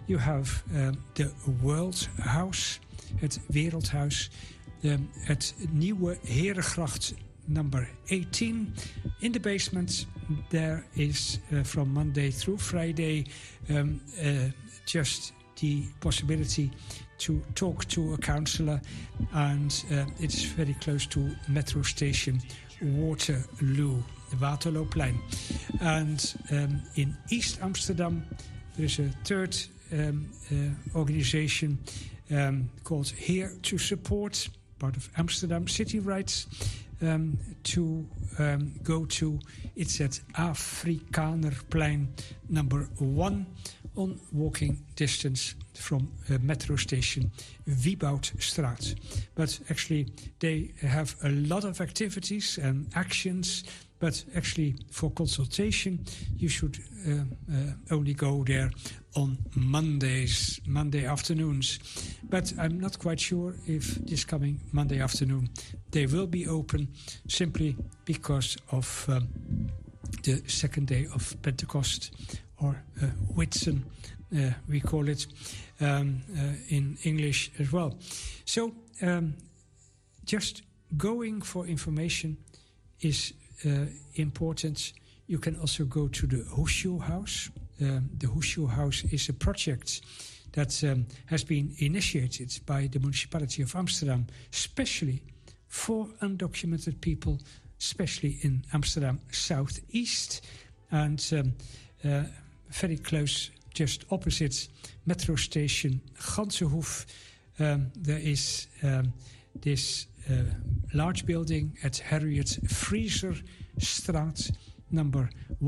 You have the World House, het Wereldhuis. Het nieuwe Herengracht number 18. In the basement, there is from Monday through Friday just the possibility to talk to a counsellor, and it's very close to metro station Waterloo, the Waterlooplein. And in East Amsterdam, there's a third organization called Here to Support, part of Amsterdam City Rights, to go to. It's at Afrikanerplein number 1 on walking distance from metro station Wieboudstraat. But actually they have a lot of activities and actions, but actually for consultation you should only go there on Monday afternoons. But I'm not quite sure if this coming Monday afternoon they will be open, simply because of the second day of Pentecost, or Whitsun, we call it in English as well. So just going for information is important. You can also go to the Hoesje House. The Hoesje House is a project that has been initiated by the municipality of Amsterdam, especially for undocumented people, especially in Amsterdam Southeast, and very close, just opposite metro station Gansenhoef. There is this large building at Harriet Fraser Straat, number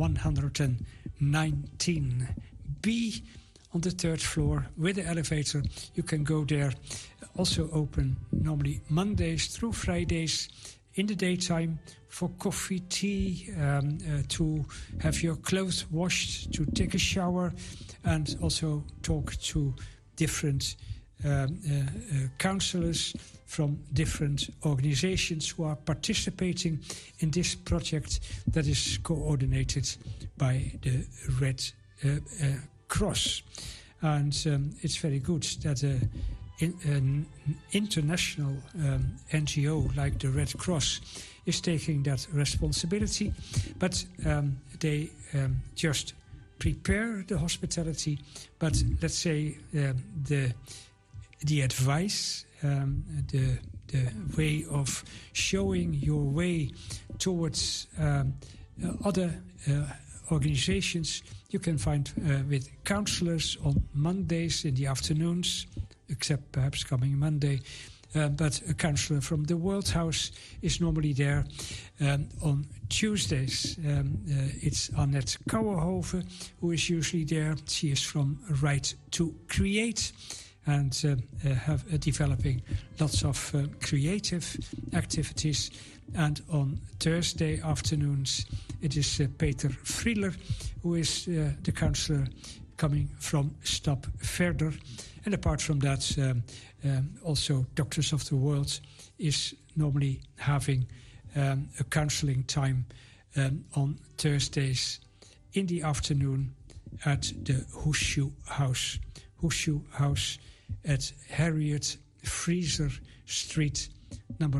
119B, on the 3rd floor with the elevator. You can go there. Also open normally Mondays through Fridays in the daytime for coffee, tea, to have your clothes washed, to take a shower, and also talk to different counselors from different organizations who are participating in this project that is coordinated by the Red Cross. And it's very good that an international NGO like the Red Cross is taking that responsibility, but they just prepare the hospitality. But let's say the advice, the way of showing your way towards other organizations, you can find with counselors on Mondays in the afternoons, except perhaps coming Monday. But a counselor from the World House is normally there. On Tuesdays, it's Annette Kouwenhoven who is usually there. She is from Right to Create, and developing lots of creative activities. And on Thursday afternoons, it is Peter Frieler, who is the counsellor coming from Stap Verder. And apart from that, also Doctors of the World is normally having a counselling time on Thursdays in the afternoon at the Hoesje House. Hoesje House at Harriet Fraser Street, number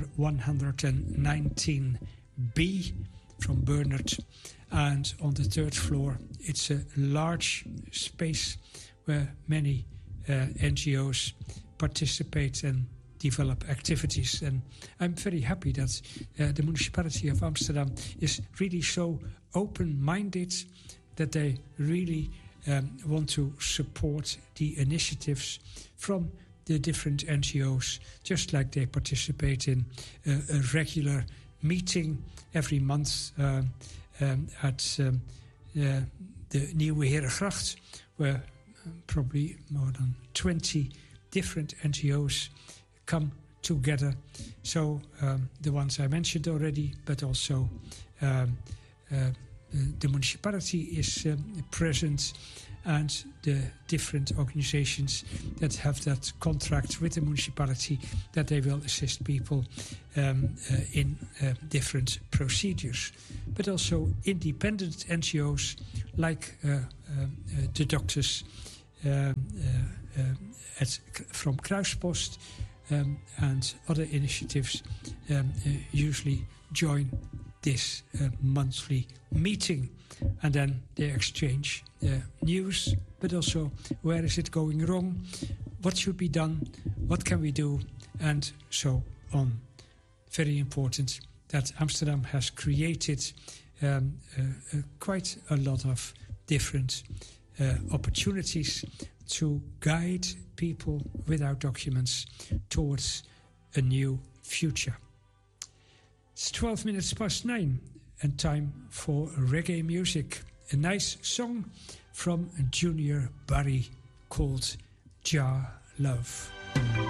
119B, from Bernard. And on the 3rd floor, it's a large space where many NGOs participate and develop activities. And I'm very happy that the municipality of Amsterdam is really so open-minded that they really want to support the initiatives from the different NGOs, just like they participate in a regular meeting every month at the Nieuwe Herengracht, where probably more than 20 different NGOs come together. So the ones I mentioned already, but also the municipality is present, and the different organizations that have that contract with the municipality that they will assist people in different procedures. But also independent NGOs like the doctors from Kruispost and other initiatives usually join this monthly meeting, and then they exchange news, but also where is it going wrong, what should be done, what can we do, and so on. Very important that Amsterdam has created quite a lot of different opportunities to guide people without documents towards a new future. It's 12 minutes past 9 and time for reggae music. A nice song from Junior Barry called Jah Love.